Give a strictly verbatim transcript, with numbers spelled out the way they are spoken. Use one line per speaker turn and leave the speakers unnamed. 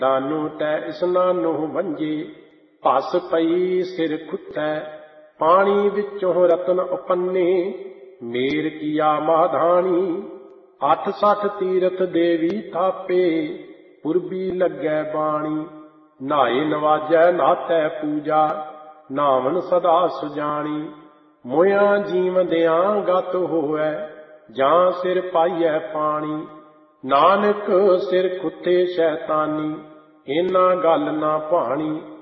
ਨਾਨੂ ਤੈ ਇਸਨਾਨੋ ਵੰਜੇ, ਭਸ ਪਈ ਸਿਰ ਖੁੱਤੈ। ਪਾਣੀ ਵਿੱਚੋਂ ਰਤਨ ਉਪੰਨੇ, ਮੇਰ ਕੀਆ ਮਾਧਾਣੀ। ਅੱਠ ਸੱਠ ਤੀਰਥ ਦੇਵੀ ਥਾਪੇ, ਪੁਰਬੀ ਲੱਗੈ ਬਾਣੀ। ਨਾਏ ਨਵਾਜੈ ਨਾਤੈ ਪੂਜਾ, ਨਾਵਨ ਸਦਾ ਸੁਜਾਣੀ। ਮੋਇਆ ਜੀਵਦਿਆਂ ਗਤ ਹੋਵੈ, ਜਾਂ ਸਿਰ ਪਾਈਐ ਪਾਣੀ। ਨਾਨਕ ਸਿਰ ਖੁੱਤੇ ਸ਼ੈਤਾਨੀ, ਇਹਨਾਂ ਗੱਲ ਨਾ ਭਾਣੀ।